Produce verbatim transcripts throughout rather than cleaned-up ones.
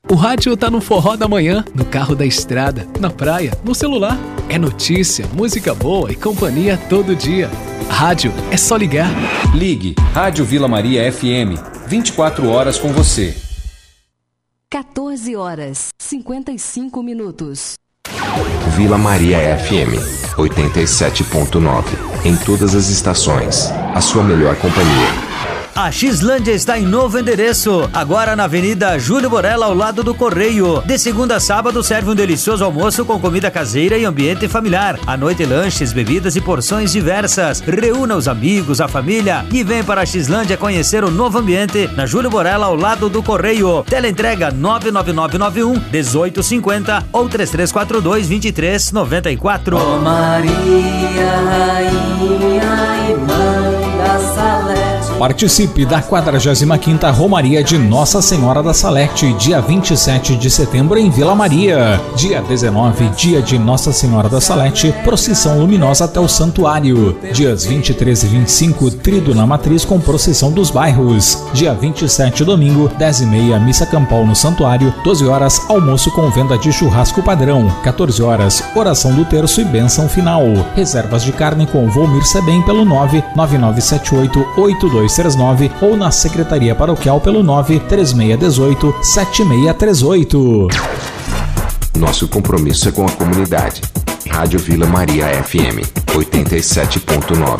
O rádio tá no forró da manhã, no carro da estrada, na praia, no celular. É notícia, música boa e companhia todo dia. Rádio é só ligar. Ligue Rádio Vila Maria F M, vinte e quatro horas com você. quatorze horas, cinquenta e cinco minutos. Vila Maria F M, oitenta e sete ponto nove. Em todas as estações, a sua melhor companhia. A Xlândia está em novo endereço, agora na Avenida Júlio Borella, ao lado do Correio. De segunda a sábado serve um delicioso almoço com comida caseira e ambiente familiar. À noite, lanches, bebidas e porções diversas. Reúna os amigos, a família e vem para a Xlândia conhecer o novo ambiente na Júlio Borella, ao lado do Correio. Teleentrega nove nove nove nove um, dezoito cinquenta ou três três quatro dois, vinte e três noventa e quatro. Ó Maria, Rainha e Mãe da Salete. Participe da quadragésima quinta Romaria de Nossa Senhora da Salete, dia vinte e sete de setembro em Vila Maria. Dia dezenove, dia de Nossa Senhora da Salete, procissão luminosa até o santuário. Dias vinte e três e vinte e cinco, Trido na Matriz com procissão dos bairros. Dia vinte e sete, domingo, dez e meia, missa campal no santuário. doze horas, almoço com venda de churrasco padrão. quatorze horas, oração do terço e bênção final. Reservas de carne com Volmir Sebem pelo nove nove nove sete oito oito dois três nove ou na Secretaria Paroquial pelo nove três seis um oito sete seis três oito. Nosso compromisso é com a comunidade. Rádio Vila Maria F M, oitenta e sete ponto nove.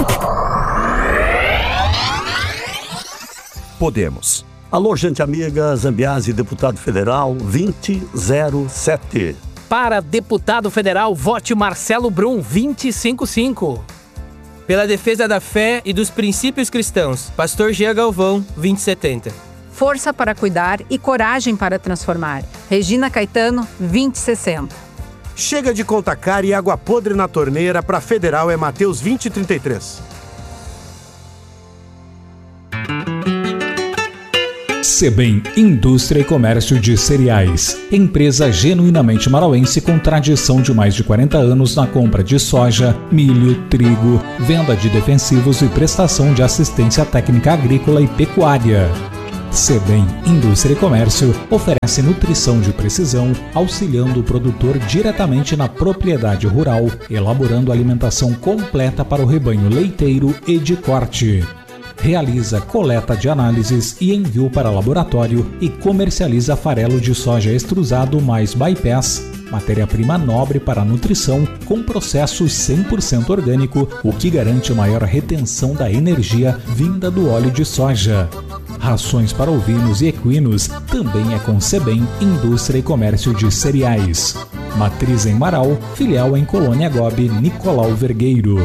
Podemos. Alô, gente amiga, Zambiase, deputado federal vinte zero sete. Para deputado federal, vote Marcelo Brum, vinte e cinco cinco. Pela defesa da fé e dos princípios cristãos, Pastor Jean Galvão, vinte e setenta. Força para cuidar e coragem para transformar, Regina Caetano, vinte e sessenta. Chega de conta cara e água podre na torneira, para federal é Mateus vinte e trinta e três. Sebem, Indústria e Comércio de Cereais. Empresa genuinamente marauense com tradição de mais de quarenta anos na compra de soja, milho, trigo, venda de defensivos e prestação de assistência técnica agrícola e pecuária. Sebem, Indústria e Comércio oferece nutrição de precisão, auxiliando o produtor diretamente na propriedade rural, elaborando alimentação completa para o rebanho leiteiro e de corte. Realiza coleta de análises e envio para laboratório e comercializa farelo de soja extrusado mais bypass, matéria-prima nobre para a nutrição, com processo cem por cento orgânico, o que garante maior retenção da energia vinda do óleo de soja. Rações para ovinos e equinos também é com Sebem, Indústria e Comércio de Cereais. Matriz em Marau, filial em Colônia Gobi, Nicolau Vergueiro.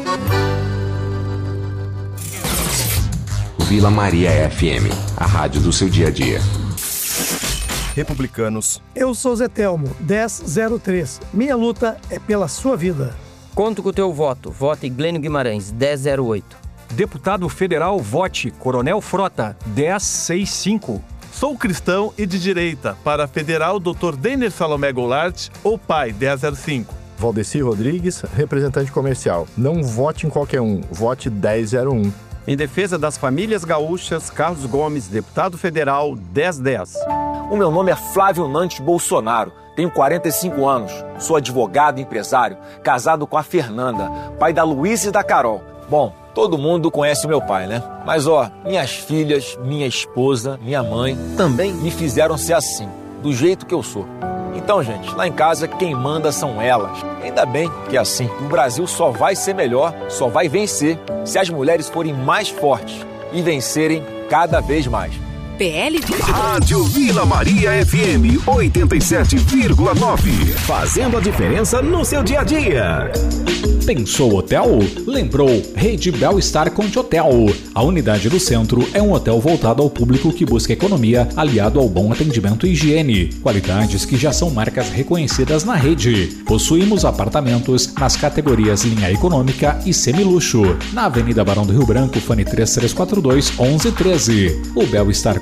Vila Maria F M, a rádio do seu dia a dia. Republicanos. Eu sou Zé Telmo, dez zero três. Minha luta é pela sua vida. Conto com o teu voto. Vote Glênio Guimarães, dez zero oito. Deputado Federal, vote Coronel Frota, dez sessenta e cinco. Sou cristão e de direita. Para Federal, doutor Denner Salomé Goulart, ou pai, dez zero cinco. Valdeci Rodrigues, representante comercial. Não vote em qualquer um, vote dez zero um. Em defesa das famílias gaúchas, Carlos Gomes, deputado federal, dez dez. O meu nome é Flávio Nantes Bolsonaro, tenho quarenta e cinco anos, sou advogado e empresário, casado com a Fernanda, pai da Luísa e da Carol. Bom, todo mundo conhece o meu pai, né? Mas ó, minhas filhas, minha esposa, minha mãe também me fizeram ser assim, do jeito que eu sou. Então, gente, lá em casa quem manda são elas. Ainda bem que é assim. O Brasil só vai ser melhor, só vai vencer se as mulheres forem mais fortes e vencerem cada vez mais. P L Rádio Vila Maria F M oitenta e sete vírgula nove. Fazendo a diferença no seu dia a dia. Pensou hotel? Lembrou Rede Bel-Estar Conte Hotel. A unidade do centro é um hotel voltado ao público que busca economia, aliado ao bom atendimento e higiene. Qualidades que já são marcas reconhecidas na rede. Possuímos apartamentos nas categorias linha econômica e semiluxo. Na Avenida Barão do Rio Branco, fone três três quatro dois, onze treze. O Bel-Estar Conte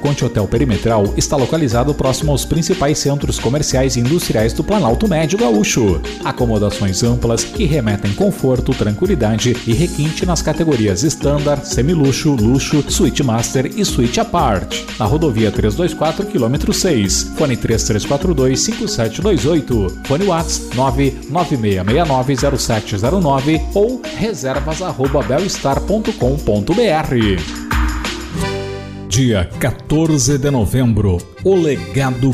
Ponte Hotel Perimetral está localizado próximo aos principais centros comerciais e industriais do Planalto Médio Gaúcho. Acomodações amplas que remetem conforto, tranquilidade e requinte nas categorias Standard, Semiluxo, Luxo, Suite Master e Suite Apart. Na rodovia trezentos e vinte e quatro, quilômetro seis. Fone três três quatro dois, cinco sete dois oito. Fone WhatsApp nove nove seis seis nove zero sete zero nove ou reservas arroba belstar ponto com ponto br. Dia quatorze de novembro, o legado